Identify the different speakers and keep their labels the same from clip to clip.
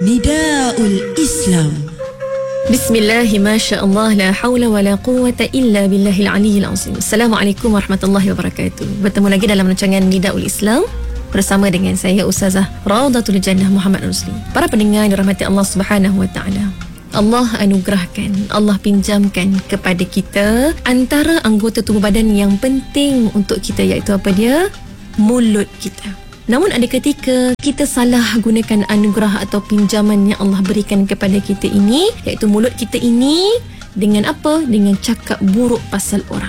Speaker 1: Nidaul Islam.
Speaker 2: Bismillahi masyaallah la haula wala quwwata illa billahil aliyyil azim. Assalamualaikum warahmatullahi wabarakatuh. Bertemu lagi dalam rancangan Nidaul Islam bersama dengan saya Ustazah Raudatul Jannah Muhammad Rosli. Para pendengar yang dirahmati Allah Subhanahu wa taala. Allah anugerahkan, Allah pinjamkan kepada kita antara anggota tubuh badan yang penting untuk kita, iaitu apa dia? Mulut kita. Namun ada ketika kita salah gunakan anugerah atau pinjaman yang Allah berikan kepada kita ini, iaitu mulut kita ini, dengan apa? Dengan cakap buruk pasal orang,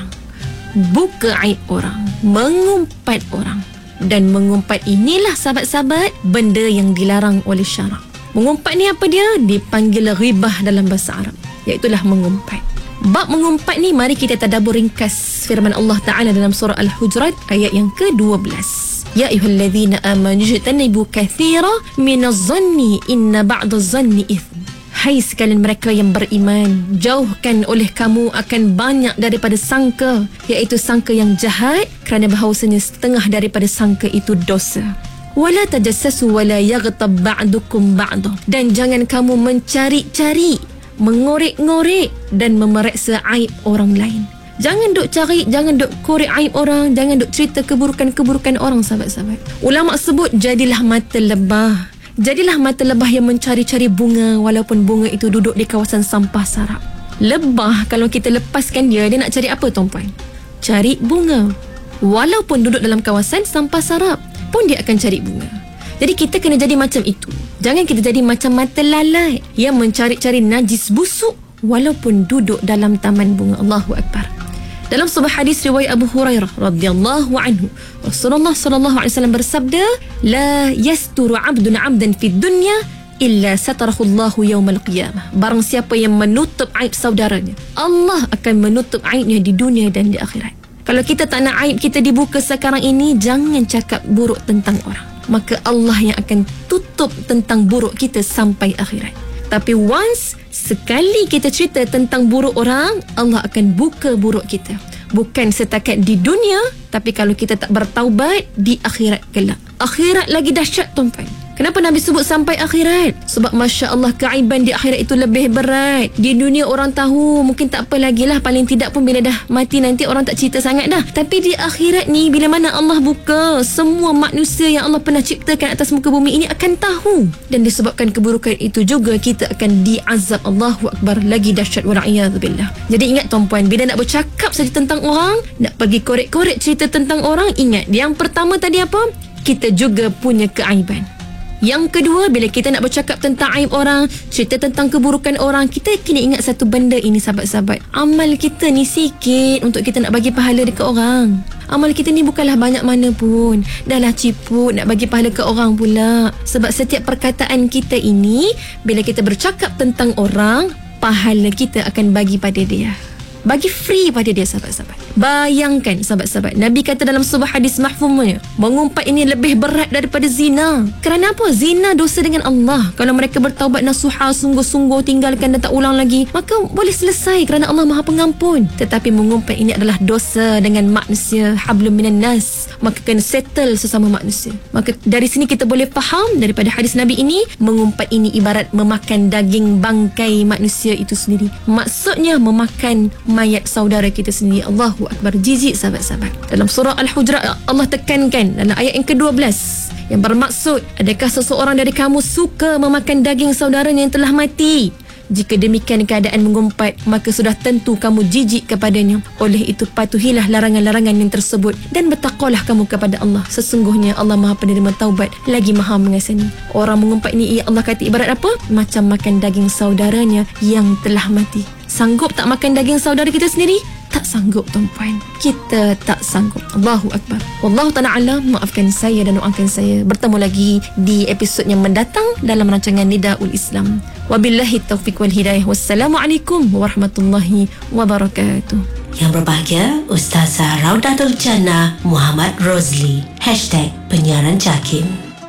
Speaker 2: buka aib orang, mengumpat orang. Dan mengumpat inilah sahabat-sahabat benda yang dilarang oleh syarak. Mengumpat ni apa dia? Dipanggil ghibah dalam bahasa Arab, iaitulah mengumpat. Bab mengumpat ni, mari kita tadabbur ringkas firman Allah Ta'ala dalam surah Al-Hujurat ayat yang ke-12. Ya ayyuhallazina amanu jtanibu katsira minaz-zanni inna ba'daz-zanni itsm. Hai sekalian mereka yang beriman, jauhkan oleh kamu akan banyak daripada sangka, iaitu sangka yang jahat, kerana bahawasanya setengah daripada sangka itu dosa. Wala tajassasu wala yaghtab ba'dukum ba'da. Dan jangan kamu mencari-cari, mengorek-ngorek dan memeriksa aib orang lain. Jangan duk cari, jangan duk korek aib orang, jangan duk cerita keburukan-keburukan orang, sahabat-sahabat. Ulama sebut jadilah mata lebah. Jadilah mata lebah yang mencari-cari bunga walaupun bunga itu duduk di kawasan sampah sarap. Lebah kalau kita lepaskan dia nak cari apa, tuan-puan? Cari bunga. Walaupun duduk dalam kawasan sampah sarap pun dia akan cari bunga. Jadi kita kena jadi macam itu. Jangan kita jadi macam mata lalat yang mencari-cari najis busuk walaupun duduk dalam taman bunga. Allahu Akbar. Dalam sebuah hadis riwayat Abu Hurairah radhiyallahu anhu, Rasulullah sallallahu alaihi wasallam bersabda, la yasturu 'abdun 'abdan fid dunya illa satarahu Allahu yaumal qiyamah. Barang siapa yang menutup aib saudaranya, Allah akan menutup aibnya di dunia dan di akhirat. Kalau kita tak nak aib kita dibuka sekarang ini, jangan cakap buruk tentang orang, maka Allah yang akan tutup tentang buruk kita sampai akhirat. Tapi once sekali kita cerita tentang buruk orang, Allah akan buka buruk kita. Bukan setakat di dunia, tapi kalau kita tak bertaubat, di akhirat kelak. Akhirat lagi dahsyat, tuan-tuan. Kenapa Nabi sebut sampai akhirat? Sebab Masya Allah, keaiban di akhirat itu lebih berat. Di dunia orang tahu, mungkin tak apa lagi lah. Paling tidak pun bila dah mati nanti orang tak cerita sangat dah. Tapi di akhirat ni, bila mana Allah buka, semua manusia yang Allah pernah ciptakan atas muka bumi ini akan tahu. Dan disebabkan keburukan itu juga, kita akan diazab. Allahu Akbar. Lagi dahsyat, wala'iyadzubillah. Jadi ingat, tuan-puan, bila nak bercakap saja tentang orang, nak pergi korek-korek cerita tentang orang, ingat, yang pertama tadi apa? Kita juga punya keaiban. Yang kedua, bila kita nak bercakap tentang aib orang, cerita tentang keburukan orang, kita kena ingat satu benda ini, sahabat-sahabat. Amal kita ni sikit untuk kita nak bagi pahala dekat orang. Amal kita ni bukanlah banyak mana pun. Dah lah ciput nak bagi pahala ke orang pula. Sebab setiap perkataan kita ini, bila kita bercakap tentang orang, pahala kita akan bagi pada dia. Bagi free pada dia, sahabat-sahabat. Bayangkan, sahabat-sahabat, Nabi kata dalam sebuah hadis mahfumnya, mengumpat ini lebih berat daripada zina. Kerana apa? Zina dosa dengan Allah. Kalau mereka bertaubat nasuha, sungguh-sungguh tinggalkan dan tak ulang lagi, maka boleh selesai kerana Allah Maha Pengampun. Tetapi mengumpat ini adalah dosa dengan manusia, hablum minan nas, maka kena settle sesama manusia. Maka dari sini kita boleh faham daripada hadis Nabi ini, mengumpat ini ibarat memakan daging bangkai manusia itu sendiri. Maksudnya memakan mayat saudara kita sendiri. Allahu Akbar. Jijik, sahabat-sahabat. Dalam surah Al-Hujurat Allah tekankan dalam ayat yang ke-12 yang bermaksud, adakah seseorang dari kamu suka memakan daging saudaranya yang telah mati? Jika demikian keadaan mengumpat, maka sudah tentu kamu jijik kepadanya. Oleh itu patuhilah larangan-larangan yang tersebut dan bertakwalah kamu kepada Allah. Sesungguhnya Allah Maha Penerima Taubat, lagi Maha Mengasani. Orang mengumpat ni, Allah kata ibarat apa? Macam makan daging saudaranya yang telah mati. Sanggup tak makan daging saudara kita sendiri? Tak sanggup, tuan-puan. Kita tak sanggup. Allahu Akbar. Wallahu ta'ala alam. Maafkan saya dan doakan saya. Bertemu lagi di episod yang mendatang dalam rancangan Nidaul Islam. Wabillahi taufiq wal hidayah. Wassalamualaikum warahmatullahi wabarakatuh.
Speaker 3: Yang berbahagia, Ustazah Raudatul Jannah Muhammad Rosli. #penyiaran Jakim.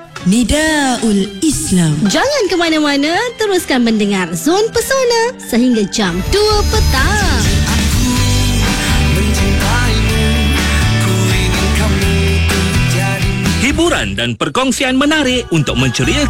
Speaker 1: Nidaul Islam.
Speaker 4: Jangan ke mana-mana, teruskan mendengar Zon Pesona sehingga jam 2 petang.
Speaker 5: Hiburan dan perkongsian menarik untuk menceriakan